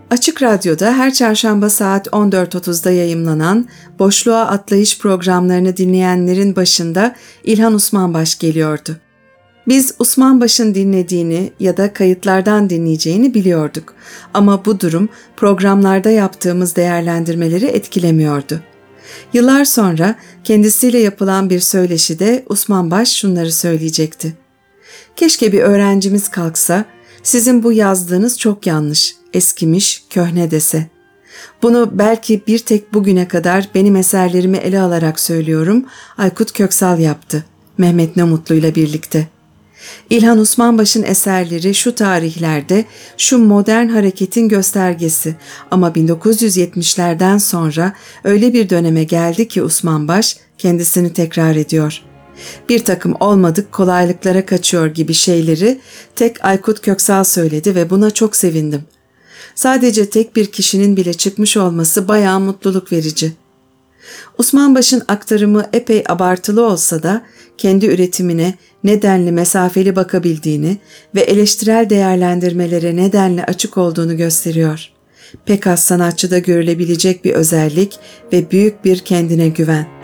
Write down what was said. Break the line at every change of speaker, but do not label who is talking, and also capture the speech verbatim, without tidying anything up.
Açık Radyo'da her çarşamba saat on dört otuzda yayımlanan Boşluğa Atlayış programlarını dinleyenlerin başında İlhan Usmanbaş geliyordu. Biz Usmanbaş'ın dinlediğini ya da kayıtlardan dinleyeceğini biliyorduk ama bu durum programlarda yaptığımız değerlendirmeleri etkilemiyordu. Yıllar sonra kendisiyle yapılan bir söyleşide Usmanbaş şunları söyleyecekti. Keşke bir öğrencimiz kalksa, sizin bu yazdığınız çok yanlış, eskimiş, köhne dese. Bunu belki bir tek bugüne kadar benim eserlerimi ele alarak söylüyorum, Aykut Köksal yaptı, Mehmet Namutlu'yla birlikte. İlhan Usmanbaş'ın eserleri şu tarihlerde, şu modern hareketin göstergesi ama bin dokuz yüz yetmişlerden sonra öyle bir döneme geldi ki Usmanbaş kendisini tekrar ediyor. Bir takım olmadık kolaylıklara kaçıyor gibi şeyleri tek Aykut Köksal söyledi ve buna çok sevindim. Sadece tek bir kişinin bile çıkmış olması bayağı mutluluk verici. Usmanbaş'ın aktarımı epey abartılı olsa da kendi üretimine nedenli mesafeli bakabildiğini ve eleştirel değerlendirmelere nedenli açık olduğunu gösteriyor. Pek az sanatçıda görülebilecek bir özellik ve büyük bir kendine güven.